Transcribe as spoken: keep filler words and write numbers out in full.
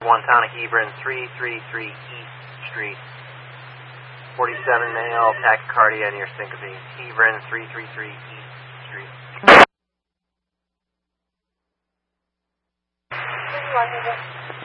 one Tonic Hebron, three three three East Street. forty-seven male, tachycardia near syncope. Hebron, three three three East Street. One